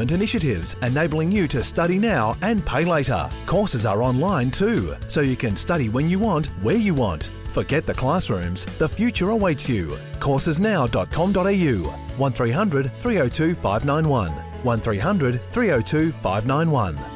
government initiatives enabling you to study now and pay later. Courses are online too, so you can study when you want, where you want. Forget the classrooms. The future awaits you. Coursesnow.com.au 1300 302 591 1300 302 591.